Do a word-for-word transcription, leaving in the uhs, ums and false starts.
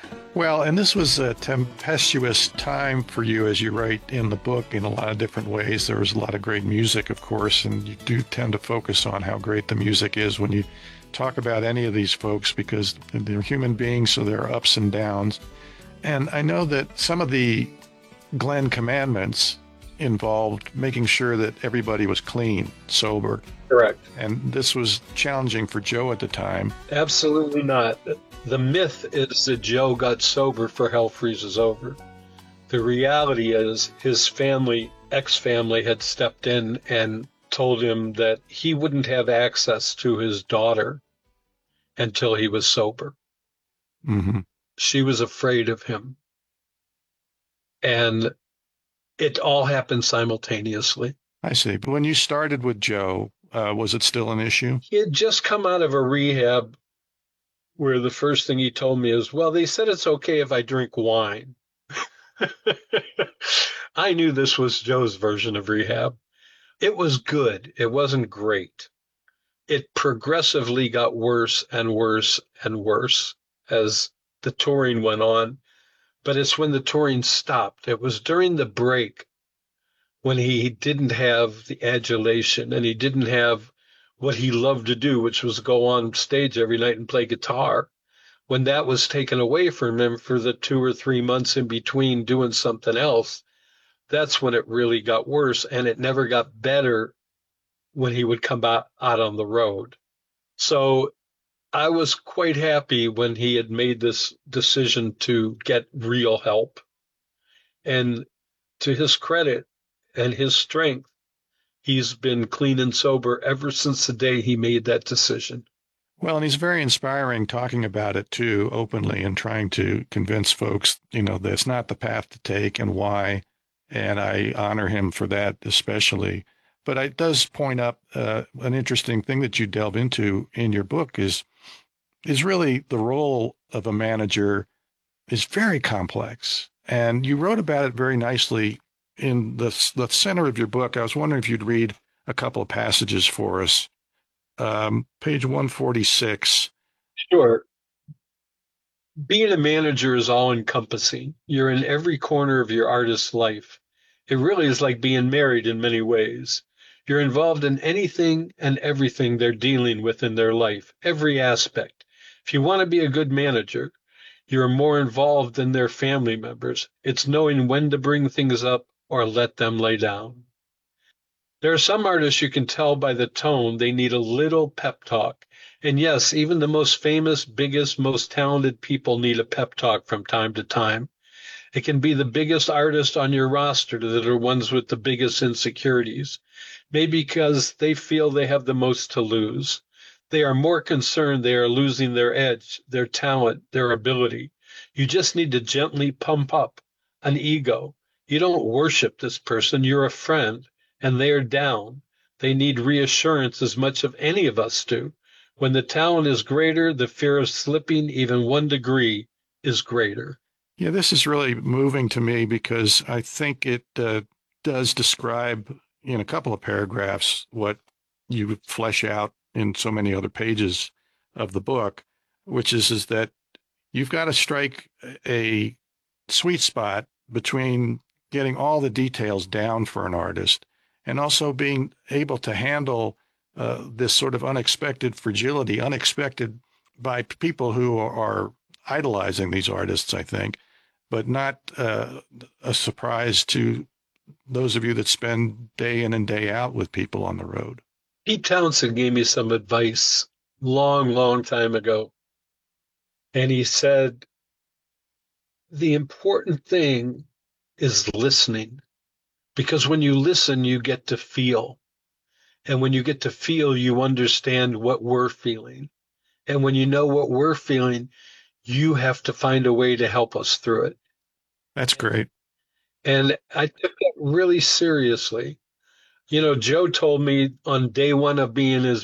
Well, and this was a tempestuous time for you, as you write in the book, in a lot of different ways. There was a lot of great music, of course, and you do tend to focus on how great the music is when you talk about any of these folks because they're human beings, so there are ups and downs. And I know that some of the Glenn commandments involved making sure that everybody was clean, sober, Correct. and this was challenging for Joe at the time. Absolutely not. The myth is that Joe got sober for Hell Freezes Over. The reality is his family, ex-family, had stepped in and told him that he wouldn't have access to his daughter until he was sober. Mm-hmm. She was afraid of him. And it all happened simultaneously. I see. But when you started with Joe, uh, was it still an issue? He had just come out of a rehab where the first thing he told me is, well, they said it's okay if I drink wine. I knew this was Joe's version of rehab. It was good. It wasn't great. It progressively got worse and worse and worse as the touring went on. But it's when the touring stopped. It was during the break when he didn't have the adulation and he didn't have what he loved to do, which was go on stage every night and play guitar. When that was taken away from him for the two or three months in between doing something else, that's when it really got worse. And it never got better when he would come out, out on the road. So I was quite happy when he had made this decision to get real help. And to his credit and his strength, he's been clean and sober ever since the day he made that decision. Well, and he's very inspiring talking about it too, openly, and trying to convince folks, you know, that it's not the path to take and why. And I honor him for that, especially. But it does point up uh, an interesting thing that you delve into in your book is is really the role of a manager is very complex. And you wrote about it very nicely in the, the center of your book. I was wondering if you'd read a couple of passages for us. Um, page one forty-six. Sure. Being a manager is all encompassing. You're in every corner of your artist's life. It really is like being married in many ways. You're involved in anything and everything they're dealing with in their life, every aspect. If you want to be a good manager, you're more involved than their family members. It's knowing when to bring things up or let them lay down. There are some artists you can tell by the tone they need a little pep talk. And yes, even the most famous, biggest, most talented people need a pep talk from time to time. It can be the biggest artist on your roster that are ones with the biggest insecurities, maybe because they feel they have the most to lose. They are more concerned they are losing their edge, their talent, their ability. You just need to gently pump up an ego. You don't worship this person, you're a friend, and they are down. They need reassurance as much as any of us do. When the talent is greater, the fear of slipping even one degree is greater. Yeah, this is really moving to me because I think it uh, does describe in a couple of paragraphs what you flesh out in so many other pages of the book, which is, is that you've got to strike a sweet spot between getting all the details down for an artist and also being able to handle uh, this sort of unexpected fragility, unexpected by people who are idolizing these artists, I think, but not uh, a surprise to those of you that spend day in and day out with people on the road. Pete Townsend gave me some advice long, long time ago. And he said, the important thing is listening, because when you listen, you get to feel. And when you get to feel, you understand what we're feeling. And when you know what we're feeling, you have to find a way to help us through it. That's great. And I took that really seriously. You know, Joe told me on day one of being his